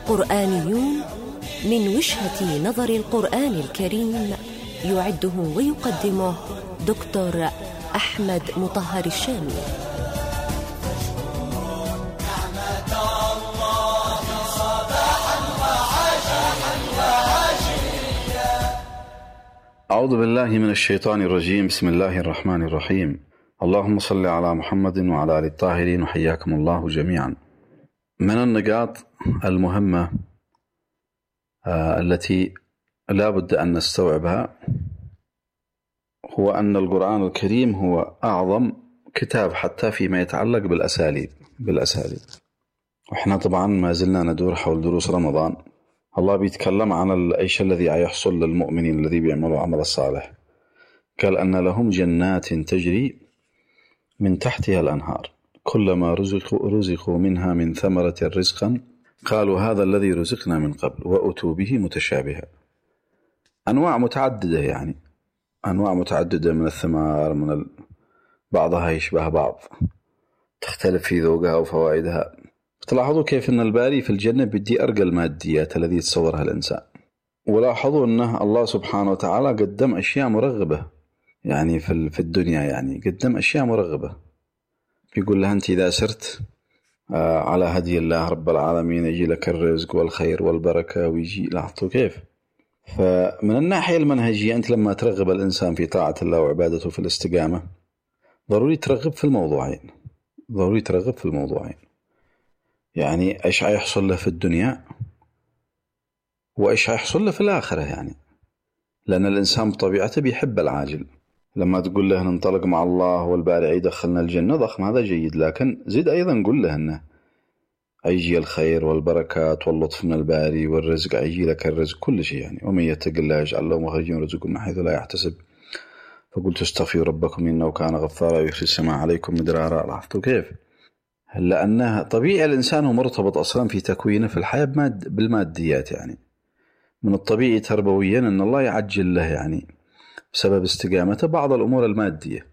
قرآنيون من وجهة نظر القرآن الكريم، يعده ويقدمه دكتور أحمد مطهر الشامي. أعوذ بالله من الشيطان الرجيم. بسم الله الرحمن الرحيم. اللهم صل على محمد وعلى آل الطاهرين، وحياكم الله جميعا. من النقاط المهمة التي لا بد أن نستوعبها هو أن القرآن الكريم هو أعظم كتاب حتى فيما يتعلق بالأساليب. وإحنا طبعا ما زلنا ندور حول دروس رمضان. الله بيتكلم عن العيش الذي يحصل للمؤمنين الذي بيعملوا عمل الصالح. قال أن لهم جنات تجري من تحتها الأنهار كلما رزقوا منها من ثمرة رزقا قالوا هذا الذي رزقنا من قبل وأتوا به متشابها. أنواع متعددة من الثمار، بعضها يشبه بعض، تختلف في ذوقها وفوائدها. تلاحظوا كيف أن الباري في الجنة بدي أرقى الماديات الذي يتصورها الإنسان. ولاحظوا أن الله سبحانه وتعالى قدم أشياء مرغبة في الدنيا، قدم أشياء مرغبة. بيقول لها أنت إذا سرت على هدي الله رب العالمين يجي لك الرزق والخير والبركة ويجي. لاحظوا كيف. فمن الناحية المنهجية أنت لما ترغب الإنسان في طاعة الله وعبادته في الاستقامة ضروري ترغب في الموضوعين. يعني إيش هيحصل له في الدنيا وإيش هيحصل له في الآخرة. لأن الإنسان بطبيعته بيحب العاجل. لما تقول له ننطلق مع الله والبارع يدخلنا الجنة ضخم، هذا جيد، لكن زد أيضا قل له أنه يجي الخير والبركات واللطف من الباري والرزق، يجي لك الرزق كل شيء. ومن يتق الله يجعل له مخرجا ويرزقه من حيث لا يحتسب فقلت استغفروا ربكم إنه كان غفارا يرسل السماء عليكم مدرارا. لاحظتوا كيف. لأنه طبيعي الإنسان هو مرتبط أصلا في تكوينه في الحياة بالماديات. من الطبيعي تربويا أن الله يعجل له بسبب استقامته بعض الأمور المادية.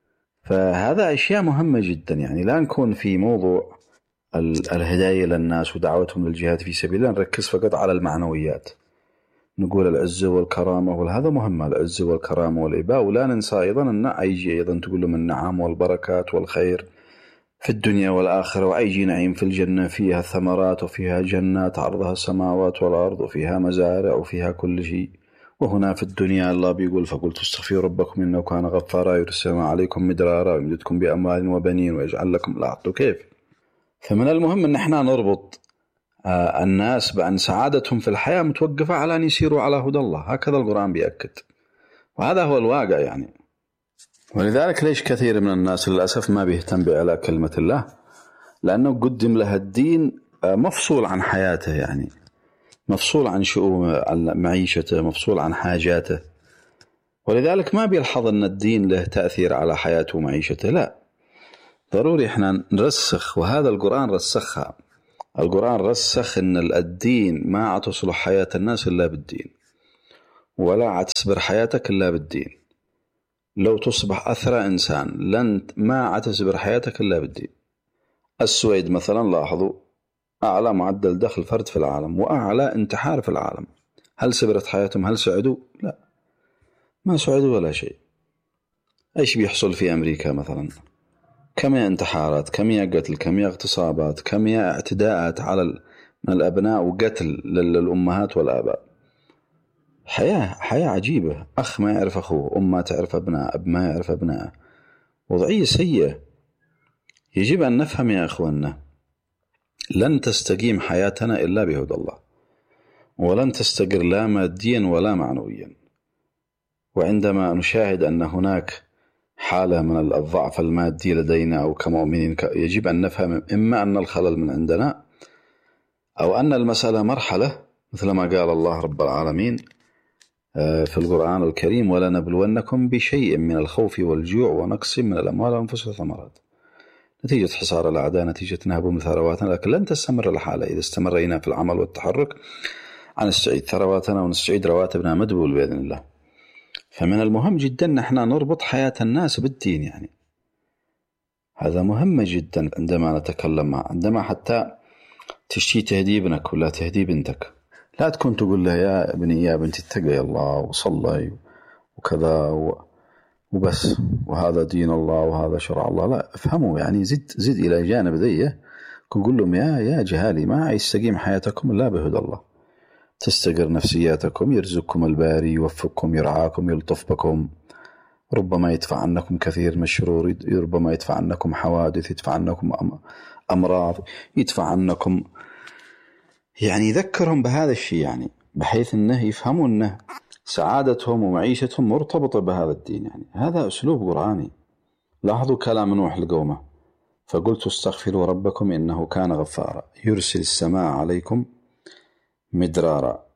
فهذا أشياء مهمة جدا. لا نكون في موضوع الهداية للناس ودعوتهم للجهاد في سبيل الله نركز فقط على المعنويات، نقول العزة والكرامة وهذا مهم، العزة والكرامة والإباء، ولا ننسى أيضا أن يجي أيضا تقول لهم النعم والبركات والخير في الدنيا والآخرة، وأيجي نعيم في الجنة فيها ثمرات وفيها جنات عرضها السماوات والأرض وفيها مزارع وفيها كل شيء. وهنا في الدنيا الله بيقول فقلت استغفروا ربكم إنه كان غفارا يرسل السماء عليكم مدرارا ويمددكم بأموال وبنين ويجعل لكم. لاحظوا كيف. فمن المهم أن احنا نربط الناس بأن سعادتهم في الحياة متوقفة على أن يسيروا على هدى الله. هكذا القرآن بيأكد، وهذا هو الواقع. ولذلك ليش كثير من الناس للأسف ما بيهتم بإعلاء كلمة الله؟ لأنه قدم له الدين مفصول عن حياته، مفصول عن شؤون عن معيشته، مفصول عن حاجاته. ولذلك ما بيلحظ أن الدين له تأثير على حياته ومعيشته. لا، ضروري إحنا نرسخ، وهذا القرآن رسخها. القرآن رسخ أن الدين ما عتصلح حياة الناس إلا بالدين، ولا عتصبر حياتك إلا بالدين. لو تصبح أثرى إنسان ما عتصبر حياتك إلا بالدين. السويد مثلا لاحظوا أعلى معدل دخل فرد في العالم وأعلى انتحار في العالم. هل سبرت حياتهم؟ هل سعدوا؟ لا، ما سعدوا ولا شيء. إيش بيحصل في أمريكا مثلا؟ كمية انتحارات، كمية قتل، كمية اغتصابات، كمية اعتداءات على من الأبناء وقتل للأمهات والآباء. حياة عجيبة. أخ ما يعرف أخوه، أم ما تعرف أبناء، أب ما يعرف أبناء. وضعية سيئة. يجب أن نفهم يا أخواننا، لن تستقيم حياتنا إلا بهدى الله، ولن تستقر لا ماديا ولا معنويا. وعندما نشاهد أن هناك حالة من الضعف المادي لدينا أو كمؤمنين، يجب أن نفهم إما أن الخلل من عندنا، أو أن المسألة مرحلة، مثل ما قال الله رب العالمين في القرآن الكريم ولنبلونكم بشيء من الخوف والجوع ونقص من الأموال والأنفس والثمرات نتيجة حصار الأعداء، نتيجة نهبهم ثرواتنا. لكن لن تستمر الحالة. إذا استمرينا في العمل والتحرك نستعيد ثرواتنا ونستعيد رواتبنا مدبول بإذن الله. فمن المهم جدا أن احنا نربط حياة الناس بالدين. هذا مهم جدا عندما نتكلم عندما حتى تشتي تهدي ابنك ولا تهدي بنتك، لا تكون تقول له يا ابني يا بنتي اتقي الله وصلي وكذا وبس، وهذا دين الله وهذا شرع الله. لا، افهموا يعني، زد إلى جانب ذي، قول لهم يا جهالي ما يستقيم حياتكم إلا بهدى الله، تستقر نفسياتكم، يرزقكم الباري، يوفقكم، يرعاكم، يلطف بكم، ربما يدفع عنكم كثير من الشرور، ربما يدفع عنكم حوادث، يدفع عنكم أمراض، يدفع عنكم، يعني يذكرهم بهذا الشيء، يعني بحيث أنه يفهموا أنه سعادتهم ومعيشتهم مرتبطة بهذا الدين. يعني هذا أسلوب قرآني. لاحظوا كلام نوح لقومه: فقلت استغفروا ربكم إنه كان غفارا يرسل السماء عليكم مدرارا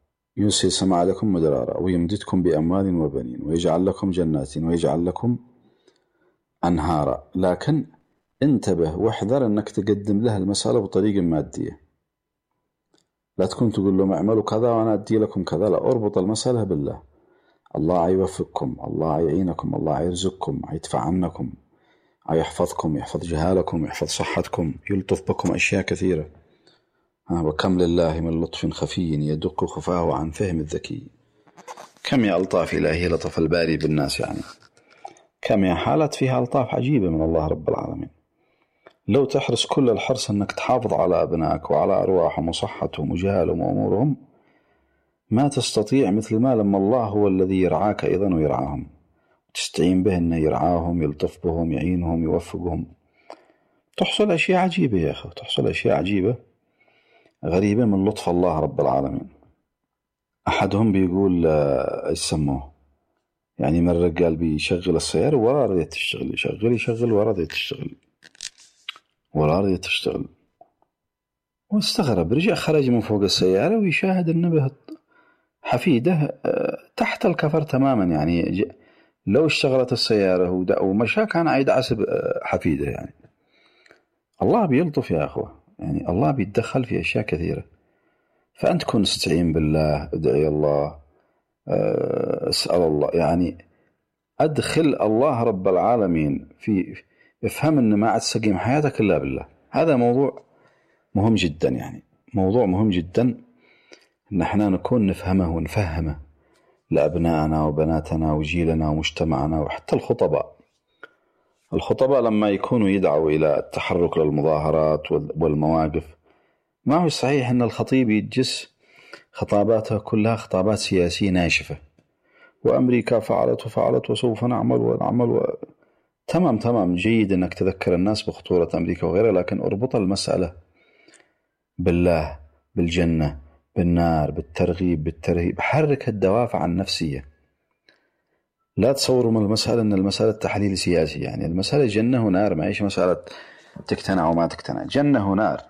ويمددكم بأموال وبنين ويجعل لكم جنات ويجعل لكم أنهارا. لكن انتبه واحذر أنك تقدم له المسألة بطريقة مادية، لا تكون تقول لهم اعملوا كذا وأنا أدي لكم كذا، لا، أربط المسألة بالله. الله يوفقكم، الله يعينكم، الله يرزقكم، يدفع عنكم، يحفظكم، يحفظ جهالكم، يحفظ صحتكم، يلطف بكم أشياء كثيرة. وكم لله من لطف خفي يدق خفاه عن فهم الذكي. كم يا ألطاف إلهي لطف الباري بالناس، يعني كم يا حالات فيها ألطاف عجيبة من الله رب العالمين. لو تحرص كل الحرص أنك تحافظ على أبنائك وعلى أرواحهم وصحتهم وجهالهم وأمورهم، ما تستطيع، مثل ما لما الله هو الذي يرعاك أيضا ويرعاهم، تستعين به أنه يرعاهم، يلطف بهم، يعينهم، يوفقهم، تحصل أشياء عجيبة يا أخي، تحصل أشياء عجيبة غريبة من لطف الله رب العالمين. أحدهم بيقول يسموه، يعني مرة قال بيشغل السيارة ولا رضيت تشتغل، يشغل ولا رضيت تشتغل، واستغرب. رجع خرج من فوق السيارة ويشاهد النبه حفيده تحت الكفر تماما، يعني لو اشتغلت السيارة ومشى كان عيد عسب حفيده. يعني الله بيلطف يا أخوة، يعني الله بيتدخل في أشياء كثيرة. فأنت كن استعين بالله، ادعي الله، اسأل الله، يعني أدخل الله رب العالمين في، افهم أن ما عاد تستقيم حياتك إلا بالله. هذا موضوع مهم جدا، يعني موضوع مهم جدا أن احنا نكون نفهمه ونفهمه لأبنائنا وبناتنا وجيلنا ومجتمعنا، وحتى الخطباء لما يكونوا يدعوا إلى التحرك للمظاهرات والمواقف، ما هو صحيح أن الخطيب يتجس خطاباته كلها خطابات سياسية ناشفة، وأمريكا فعلت وسوف نعمل تمام جيد أنك تذكر الناس بخطورة أمريكا وغيرها، لكن أربط المسألة بالله، بالجنة، بالنار، بالترغيب، بالترهيب، حرك الدوافع النفسية. لا تصوروا من المسألة أن المسألة تحليل سياسي، يعني المسألة جنة ونار، ما هيش مسألة تقتنع وما تقتنع، جنة ونار.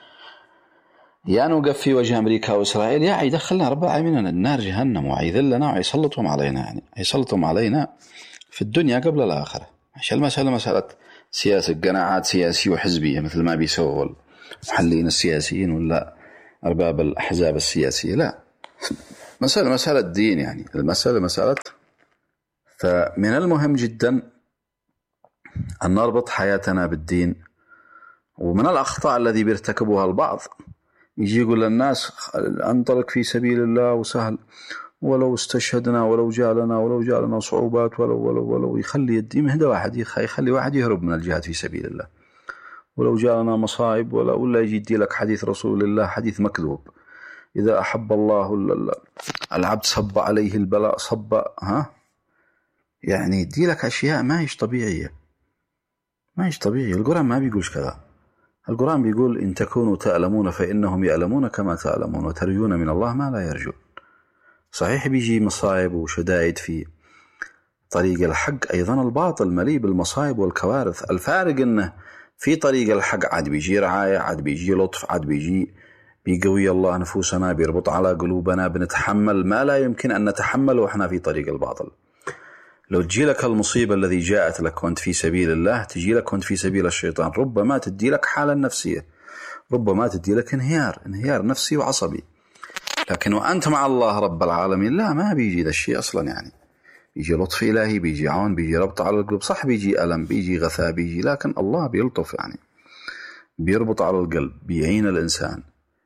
نوقف في وجه أمريكا وإسرائيل، يدخلنا رب العالمين النار جهنم ويذلنا ويسلطهم علينا، يعني يسلطهم علينا في الدنيا قبل الآخرة. عشان المسألة مسألة سياسة، قناعات سياسية وحزبية مثل ما بيسووا المحللين السياسيين ولا أرباب الأحزاب السياسية، لا، مسألة دين، يعني المسألة مسألة. فمن المهم جدا أن نربط حياتنا بالدين. ومن الأخطاء الذي بيرتكبها البعض، يجي يقول للناس انطلق في سبيل الله وسهل، ولو استشهدنا ولو جاء لنا صعوبات ولو يخلي الدين مهدى واحد، يخلي واحد يهرب من الجهاد في سبيل الله، ولو جاء لنا مصائب ولا يجي يدي لك حديث رسول الله، حديث مكذوب: إذا أحب الله العبد صب عليه البلاء صب، يعني يدي لك أشياء ما هيش طبيعية. القرآن ما بيقولش كذا. القرآن بيقول: إن تكونوا تألمون فإنهم يألمون كما تألمون وترجون من الله ما لا يرجون. صحيح بيجي مصائب وشدائد في طريق الحق، أيضا الباطل مليء بالمصائب والكوارث. الفارق إنه في طريق الحق عاد بيجي رعاية، عاد بيجي لطف، عاد بيقوي الله نفوسنا، بيربط على قلوبنا، بنتحمل ما لا يمكن أن نتحمل وإحنا في طريق الباطل. لو تجي لك المصيبة الذي جاءت لك وانت في سبيل الله، تجي لك وانت في سبيل الشيطان، ربما تدي لك حالة نفسية، ربما تدي لك انهيار نفسي وعصبي. لكن وأنت مع الله رب العالمين، لا، ما بيجي ذا الشيء أصلا. يعني بيجي لطف إلهي، بيجي عون، بيجي ربط على القلوب، صح بيجي ألم، بيجي غثاء، لكن الله بيلطف، يعني بيربط على القلب، بيعين الإنسان،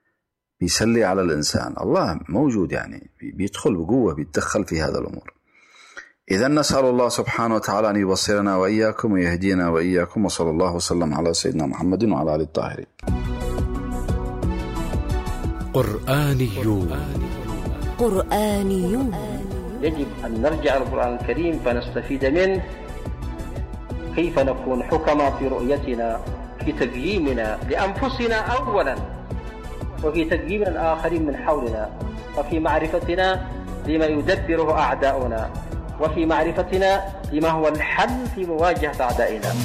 بيسلي على الإنسان، الله موجود يعني بيدخل بقوة، بيتدخل في هذا الأمور. إذا نسأل الله سبحانه وتعالى أن يبصرنا وإياكم ويهدينا وإياكم، وصلى الله وسلم على سيدنا محمد وعلى آله الطاهرين. قرآنيون. يجب أن نرجع القرآن الكريم فنستفيد منه، كيف نكون حكما في رؤيتنا، في تقييمنا لأنفسنا أولا، وفي تقييم الآخرين من حولنا، وفي معرفتنا لما يدبره أعداؤنا، وفي معرفتنا لما هو الحل في مواجهة أعدائنا.